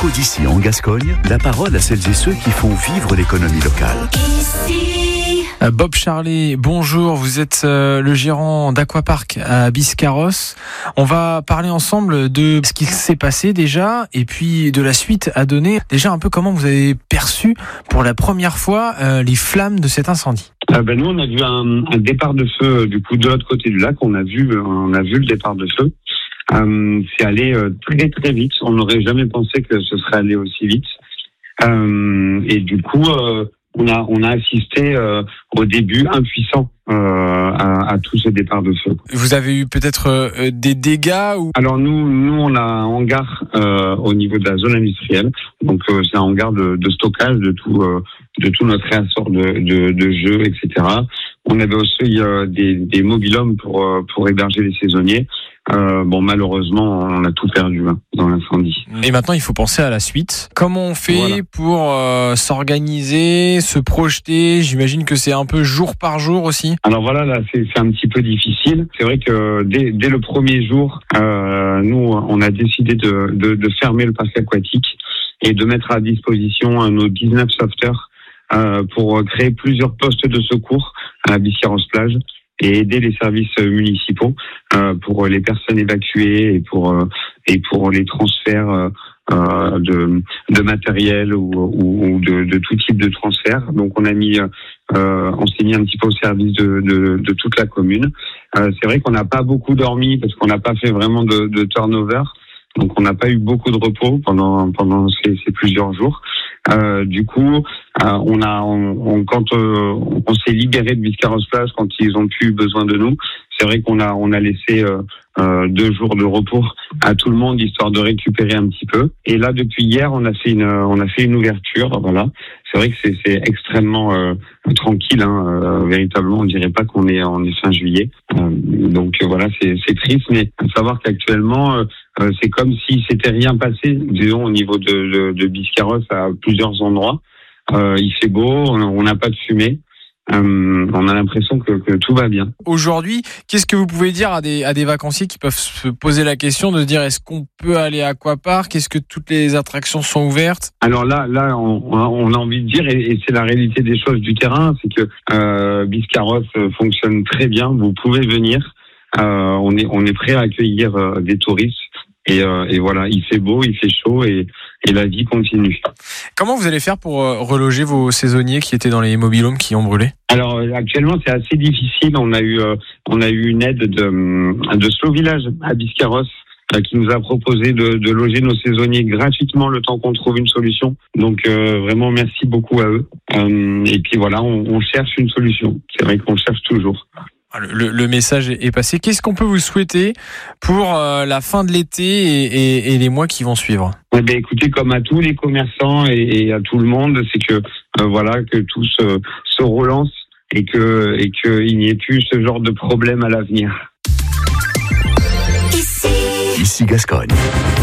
infos d'ici en Gascogne, la parole à celles et ceux qui font vivre l'économie locale. Bob Charlet, bonjour, vous êtes le gérant d'Aquapark à Biscarrosse. On va parler ensemble de ce qui s'est passé déjà et puis de la suite à donner. Déjà un peu comment vous avez perçu pour la première fois les flammes de cet incendie. Nous on a vu un départ de feu du coup de l'autre côté du lac. On a vu le départ de feu. C'est allé très très vite. On n'aurait jamais pensé que ce serait allé aussi vite. Et du coup on a assisté au début impuissant à tout ce départ de feu. Vous avez eu peut-être des dégâts ou... Alors nous on a un hangar au niveau de la zone industrielle. Donc c'est un hangar de stockage de tout notre réassort de jeux, etc. On avait aussi des mobil-homes pour héberger les saisonniers. Malheureusement, on a tout perdu dans l'incendie. Et maintenant, il faut penser à la suite. Comment on fait pour s'organiser, se projeter? J'imagine que c'est un peu jour par jour aussi. Alors voilà, là, c'est un petit peu difficile. C'est vrai que dès le premier jour, nous, on a décidé de fermer le parc aquatique et de mettre à disposition nos 19 sauveteurs pour créer plusieurs postes de secours à Biscarrosse plage et aider les services municipaux pour les personnes évacuées et pour les transferts de matériel ou de tout type de transfert. Donc on s'est mis un petit peu au service de toute la commune. C'est vrai qu'on n'a pas beaucoup dormi parce qu'on n'a pas fait vraiment de turnover. Donc on n'a pas eu beaucoup de repos pendant ces plusieurs jours. Du coup, quand on s'est libéré de Biscarrosse plage, quand ils ont plus besoin de nous, c'est vrai qu'on a laissé 2 jours de repos à tout le monde histoire de récupérer un petit peu. Et là, depuis hier, on a fait une ouverture. Voilà, c'est vrai que c'est extrêmement tranquille. Véritablement, on dirait pas qu'on est fin juillet. Voilà, c'est triste, mais à savoir qu'actuellement, c'est comme si c'était rien passé, disons, au niveau de Biscarrosse à plusieurs endroits. Il fait beau, on n'a pas de fumée. On a l'impression que tout va bien. Aujourd'hui, qu'est-ce que vous pouvez dire à des vacanciers qui peuvent se poser la question de se dire est-ce qu'on peut aller à Aquapark? Est-ce que toutes les attractions sont ouvertes? Alors là, on a envie de dire, et c'est la réalité des choses du terrain, c'est que Biscarrosse fonctionne très bien. Vous pouvez venir. On est prêt à accueillir des touristes. Et voilà, il fait beau, il fait chaud et la vie continue. Comment vous allez faire pour reloger vos saisonniers qui étaient dans les mobil-homes qui ont brûlé? Alors actuellement c'est assez difficile. On a eu une aide de Slow Village à Biscarrosse qui nous a proposé de loger nos saisonniers gratuitement le temps qu'on trouve une solution. Donc vraiment merci beaucoup à eux. Et puis voilà, on cherche une solution. C'est vrai qu'on cherche toujours. Le message est passé. Qu'est-ce qu'on peut vous souhaiter pour la fin de l'été et les mois qui vont suivre? Écoutez, comme à tous les commerçants et à tout le monde, c'est que que tout se relance et qu'il n'y ait plus ce genre de problème à l'avenir. Ici Gascogne.